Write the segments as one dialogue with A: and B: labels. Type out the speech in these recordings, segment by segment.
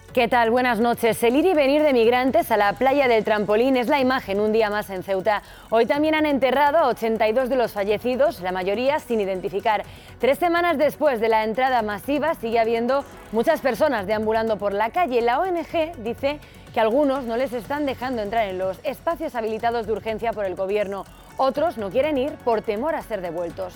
A: ¿Qué tal? Buenas noches. El ir y venir de migrantes a la playa del Trampolín es la imagen un día más en Ceuta. Hoy también han enterrado a 82 de los fallecidos, la mayoría sin identificar. 3 semanas después de la entrada masiva sigue habiendo muchas personas deambulando por la calle. La ONG dice que algunos no les están dejando entrar en los espacios habilitados de urgencia por el gobierno. Otros no quieren ir por temor a ser devueltos.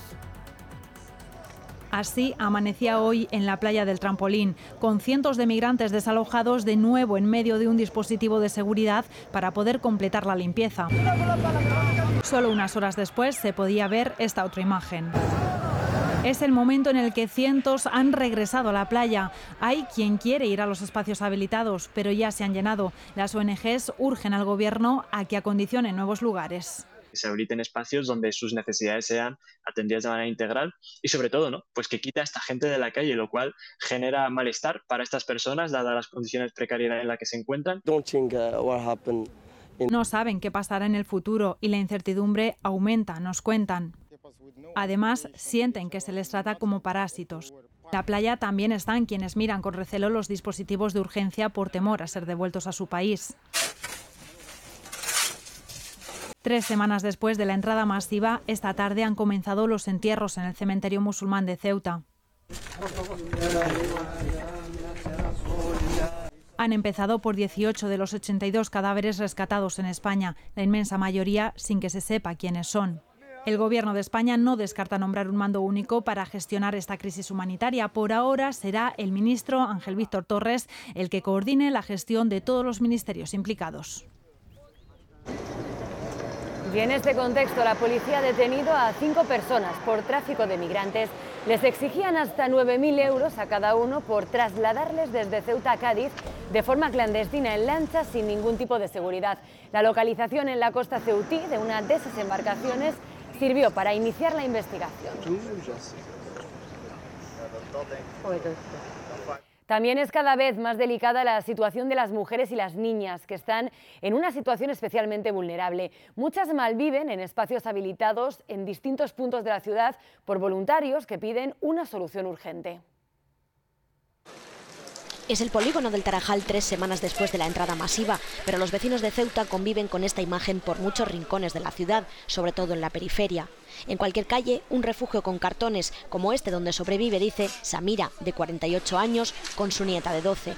B: Así amanecía hoy en la playa del Trampolín, con cientos de migrantes desalojados de nuevo en medio de un dispositivo de seguridad para poder completar la limpieza. Solo unas horas después se podía ver esta otra imagen. Es el momento en el que cientos han regresado a la playa. Hay quien quiere ir a los espacios habilitados, pero ya se han llenado. Las ONGs urgen al gobierno a que acondicione nuevos lugares.
C: Que se habiliten espacios donde sus necesidades sean atendidas de manera integral y sobre todo, ¿no?, pues que quita a esta gente de la calle, lo cual genera malestar para estas personas, dadas las condiciones precarias en las que se encuentran.
B: No saben qué pasará en el futuro y la incertidumbre aumenta, nos cuentan. Además, sienten que se les trata como parásitos. En la playa también están quienes miran con recelo los dispositivos de urgencia por temor a ser devueltos a su país. 3 semanas después de la entrada masiva, esta tarde han comenzado los entierros en el cementerio musulmán de Ceuta. Han empezado por 18 de los 82 cadáveres rescatados en España, la inmensa mayoría sin que se sepa quiénes son. El Gobierno de España no descarta nombrar un mando único para gestionar esta crisis humanitaria. Por ahora será el ministro Ángel Víctor Torres el que coordine la gestión de todos los ministerios implicados.
A: Y en este contexto, la policía ha detenido a 5 personas por tráfico de migrantes. Les exigían hasta 9.000 euros a cada uno por trasladarles desde Ceuta a Cádiz de forma clandestina en lancha sin ningún tipo de seguridad. La localización en la costa ceutí de una de esas embarcaciones sirvió para iniciar la investigación. También es cada vez más delicada la situación de las mujeres y las niñas, que están en una situación especialmente vulnerable. Muchas malviven en espacios habilitados en distintos puntos de la ciudad por voluntarios que piden una solución urgente.
D: Es el polígono del Tarajal 3 semanas después de la entrada masiva, pero los vecinos de Ceuta conviven con esta imagen por muchos rincones de la ciudad, sobre todo en la periferia. En cualquier calle, un refugio con cartones, como este donde sobrevive, dice Samira, de 48 años, con su nieta de 12.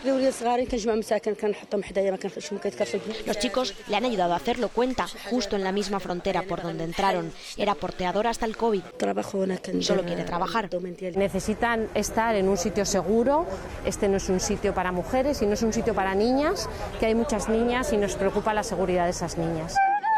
D: Los chicos le han ayudado a hacerlo, cuenta, justo en la misma frontera por donde entraron. Era porteadora hasta el COVID. Solo quiere trabajar.
E: Necesitan estar en un sitio seguro. Este no es un sitio para mujeres y no es un sitio para niñas, que hay muchas niñas y nos preocupa la seguridad de esas niñas.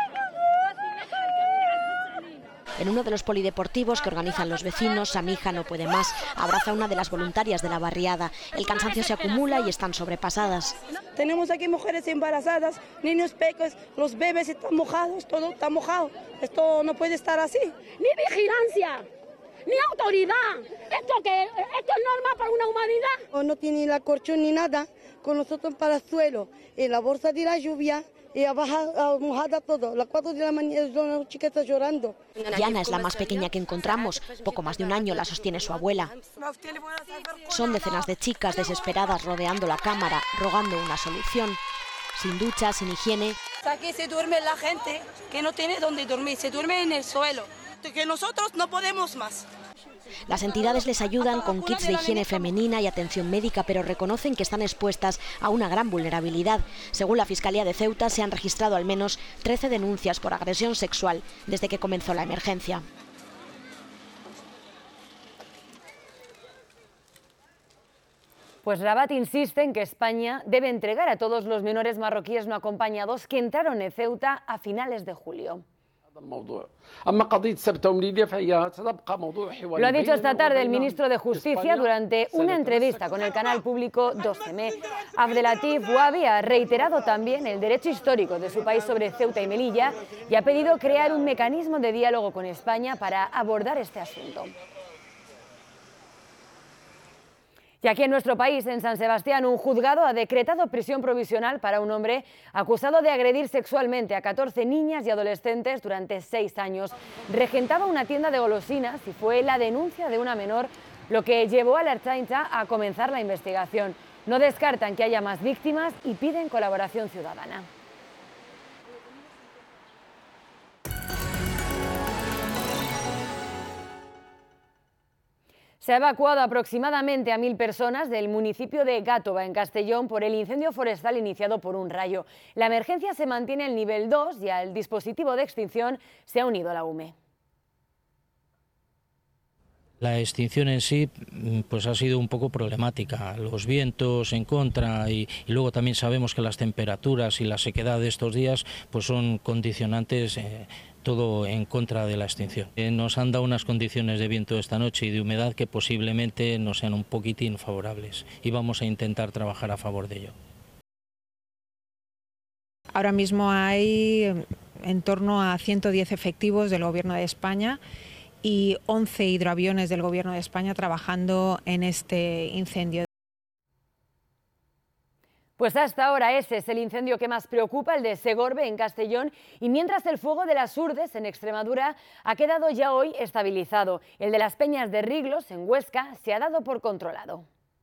D: En uno de los polideportivos que organizan los vecinos, Samija no puede más. Abraza a una de las voluntarias de la barriada. El cansancio se acumula y están sobrepasadas.
F: Tenemos aquí mujeres embarazadas, niños pequeños, los bebés están mojados, todo está mojado. Esto no puede estar así.
G: Ni vigilancia, ni autoridad. ¿Esto es normal para una humanidad?
F: No tiene la colchón ni nada, con nosotros para el suelo. En la bolsa de la lluvia. Y mojada todo. Las 4 de la mañana una chica está llorando.
D: Yana es la más pequeña que encontramos. Poco más de un año la sostiene su abuela. Son decenas de chicas desesperadas rodeando la cámara, rogando una solución. Sin ducha, sin higiene.
F: Aquí se duerme la gente que no tiene dónde dormir. Se duerme en el suelo. Que nosotros no podemos más.
D: Las entidades les ayudan con kits de higiene femenina y atención médica, pero reconocen que están expuestas a una gran vulnerabilidad. Según la Fiscalía de Ceuta, se han registrado al menos 13 denuncias por agresión sexual desde que comenzó la emergencia.
A: Pues Rabat insiste en que España debe entregar a todos los menores marroquíes no acompañados que entraron en Ceuta a finales de julio. Lo ha dicho esta tarde el ministro de Justicia durante una entrevista con el canal público 12M. Abdelatif Ouabi ha reiterado también el derecho histórico de su país sobre Ceuta y Melilla y ha pedido crear un mecanismo de diálogo con España para abordar este asunto. Y aquí en nuestro país, en San Sebastián, un juzgado ha decretado prisión provisional para un hombre acusado de agredir sexualmente a 14 niñas y adolescentes durante 6 años. Regentaba una tienda de golosinas y fue la denuncia de una menor lo que llevó a la Ertzaintza a comenzar la investigación. No descartan que haya más víctimas y piden colaboración ciudadana. Se ha evacuado aproximadamente a 1000 personas del municipio de Gàtova, en Castellón, por el incendio forestal iniciado por un rayo. La emergencia se mantiene en nivel 2 y al dispositivo de extinción se ha unido la UME.
H: La extinción en sí pues ha sido un poco problemática, los vientos en contra y luego también sabemos que las temperaturas y la sequedad de estos días pues son condicionantes, todo en contra de la extinción. Nos han dado unas condiciones de viento esta noche y de humedad que posiblemente nos sean un poquitín favorables y vamos a intentar trabajar a favor de ello.
I: Ahora mismo hay en torno a 110 efectivos del Gobierno de España y 11 hidroaviones del Gobierno de España trabajando en este incendio.
A: Pues hasta ahora ese es el incendio que más preocupa, el de Segorbe en Castellón, y mientras el fuego de las Urdes en Extremadura ha quedado ya hoy estabilizado. El de las Peñas de Riglos en Huesca se ha dado por controlado.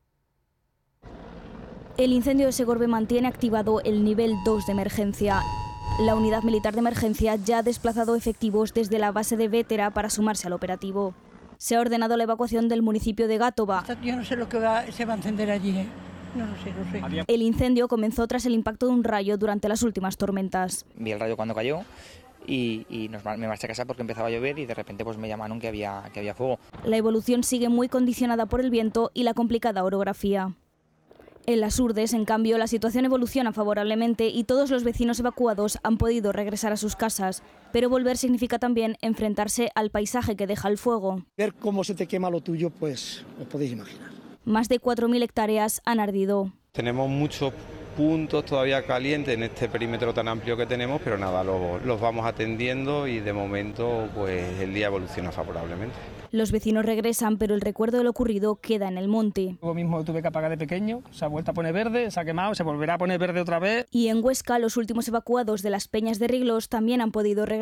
J: El incendio de Segorbe mantiene activado el nivel 2 de emergencia. La unidad militar de emergencia ya ha desplazado efectivos desde la base de Vétera para sumarse al operativo. Se ha ordenado la evacuación del municipio de Gàtova.
K: Yo no sé lo que se va a encender allí, No sé.
J: El incendio comenzó tras el impacto de un rayo durante las últimas tormentas.
L: Vi el rayo cuando cayó y me marché a casa porque empezaba a llover y de repente pues me llamaron que había fuego.
J: La evolución sigue muy condicionada por el viento y la complicada orografía. En las Urdes, en cambio, la situación evoluciona favorablemente y todos los vecinos evacuados han podido regresar a sus casas. Pero volver significa también enfrentarse al paisaje que deja el fuego.
M: Ver cómo se te quema lo tuyo, pues os podéis imaginar.
J: Más de 4.000 hectáreas han ardido.
N: Tenemos muchos puntos todavía calientes en este perímetro tan amplio que tenemos, pero nada, los vamos atendiendo y de momento pues el día evoluciona favorablemente.
J: Los vecinos regresan, pero el recuerdo de lo ocurrido queda en el monte.
O: Yo mismo tuve que apagar de pequeño, se ha vuelto a poner verde, se ha quemado, se volverá a poner verde otra vez.
J: Y en Huesca, los últimos evacuados de las Peñas de Riglos también han podido regresar.